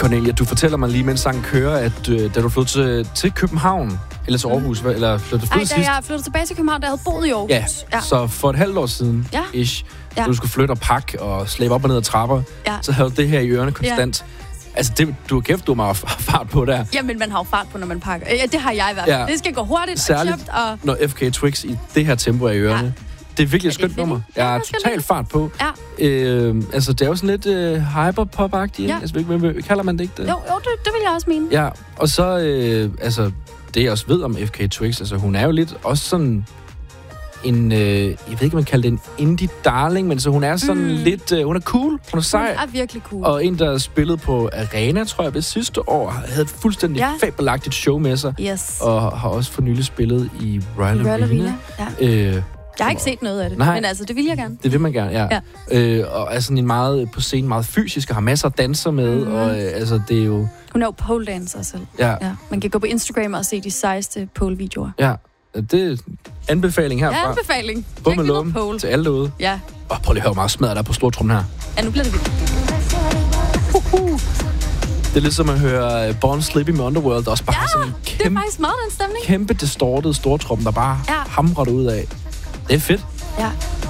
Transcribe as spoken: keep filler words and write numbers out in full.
Cornelia, du fortæller mig lige, mens sangen kører, at øh, da du flyttede til, til København, eller til Aarhus, mm. eller flyttede du Ej, da sidst? jeg flyttede tilbage til København, da jeg havde boet i Aarhus. Ja, ja. Så for et halvt år siden, ja. ish, ja. så du skulle flytte og pakke og slæbe op og ned ad trapper, ja. så havde du det her i ørerne konstant. Ja. Altså, det, du har kæft, du har meget fart på der. Jamen, man har jo fart på, når man pakker. Ja, det har jeg i hvert fald. Ja. Det skal gå hurtigt Særligt, og kæft. Og... når F K Twigs i det her tempo er i ørerne. Ja. Det er virkelig et skønt nummer. Jeg har totalt fart på. Ja. Øh, altså, det er jo sådan lidt øh, hyperpop-agtigt. Ja. Altså, hvad kalder man det ikke det? Jo, jo det, det vil jeg også mene. Ja, og så, øh, altså, det jeg også ved om F K Twigs, altså, hun er jo lidt også sådan en, øh, jeg ved ikke, man kalder det en indie-darling, men så hun er sådan mm. lidt, øh, hun er cool, hun er sej. Hun er virkelig cool. Og en, der spillede på Arena, tror jeg, ved sidste år, havde et fuldstændig ja. fabelagtigt show med sig. Yes. Og har også for nylig spillet i Royal Arena. Arena. Ja. Øh, jeg har ikke set noget af det, nej, men altså, det vil jeg gerne. Det vil man gerne, ja. ja. Øh, og er sådan en meget på scenen, meget fysisk, og har masser af danser med, mm. og øh, altså, det er jo... Hun er jo pole dancer selv. Ja. ja. Man kan gå på Instagram og se de sejeste pole-videoer. Ja, det er anbefaling herfra. Ja, anbefaling. Bum med lum til alle derude. Ja. Og prøv lige at høre, hvor meget smadret der på stortrummen her. Ja, nu bliver det vildt. Uh-huh. Det er lidt som at høre Born Slippy med Underworld, der også bare ja, sådan en kæmpe, det er faktisk meget den stemning. Kæmpe distorted stortrum, der bare ja. hamrer det ud af. Det er fedt. Ja.